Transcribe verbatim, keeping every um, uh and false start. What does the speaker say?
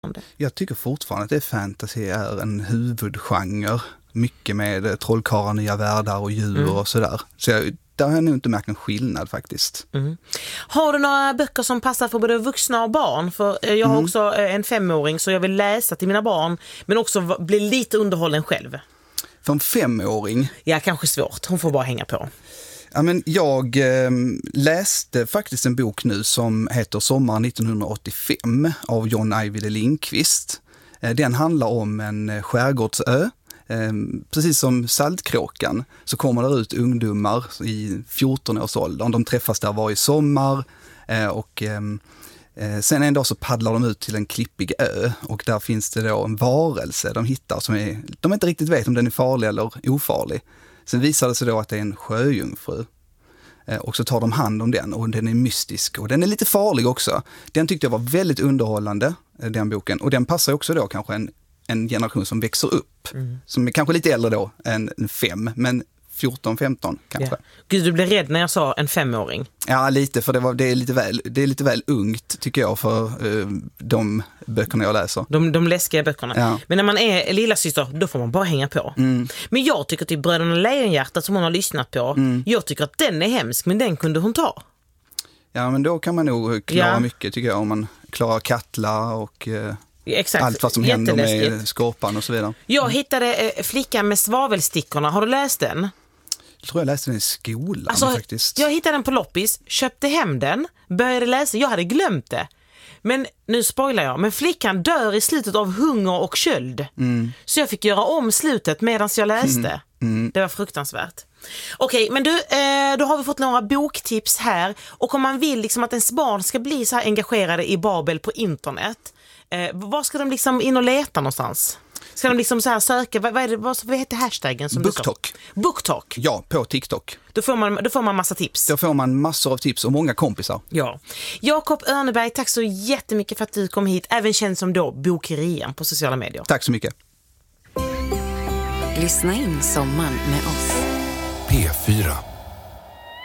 Jag tycker fortfarande att det är fantasy är en huvudgenre. Mycket med trollkarlar, nya världar och djur mm. och sådär. Så jag, där har jag nog inte märkt en skillnad faktiskt. Mm. Har du några böcker som passar för både vuxna och barn? För jag har mm. också en femåring så jag vill läsa till mina barn men också bli lite underhållen själv. För en femåring? Ja, kanske svårt. Hon får bara hänga på. Ja, men jag eh, läste faktiskt en bok nu som heter Sommar nittonhundraåttiofem av John Ajvide Lindqvist. Eh, den handlar om en skärgårdsö. Eh, precis som Saltkråkan så kommer det ut ungdomar i fjorton-årsåldern. De träffas där varje sommar eh, och eh, sen en dag så paddlar de ut till en klippig ö och där finns det då en varelse de hittar som är, de inte riktigt vet om den är farlig eller ofarlig. Sen visar det sig då att det är en sjöjungfru. Eh, och så tar de hand om den och den är mystisk och den är lite farlig också. Den tyckte jag var väldigt underhållande, eh, den boken. Och den passar också då kanske en, en generation som växer upp. Mm. Som är kanske lite äldre då än fem, men fjorton femton kanske. Ja. Gud, du blev rädd när jag sa en femåring. Ja, lite, för det, var, det, är, lite väl, det är lite väl ungt tycker jag för uh, de böckerna jag läser. De, de läskiga böckerna. Ja. Men när man är lilla syster, då får man bara hänga på. Mm. Men jag tycker till Bröderna Lejonhjärtat som hon har lyssnat på, mm. jag tycker att den är hemsk, men den kunde hon ta. Ja, men då kan man nog klara ja. mycket tycker jag, om man klarar Katla och... Uh... Exakt. Allt vad som händer med skorpan och så vidare. Jag hittade eh, Flickan med svavelstickorna. Har du läst den? Jag tror jag läste den i skolan alltså, faktiskt. Jag hittade den på loppis, köpte hem den, började läsa. Jag hade glömt det. Men nu spoilar jag. Men flickan dör i slutet av hunger och köld. Mm. Så jag fick göra om slutet medan jag läste. Mm. Mm. Det var fruktansvärt. Okej, men du, eh, då har vi fått några boktips här. Och om man vill liksom att ens barn ska bli så här engagerade i Babel på internet, Eh, vad ska de liksom in och leta någonstans? Ska de liksom så här söka, vad, vad, är det, vad, vad heter hashtaggen? Som BookTok. BookTok? Ja, på TikTok. Då får, man, då får man massa tips. Då får man massor av tips och många kompisar. Ja. Jakob Örneberg, tack så jättemycket för att du kom hit. Även känd som då Bokerian på sociala medier. Tack så mycket. Lyssna in sommaren med oss. P fyra.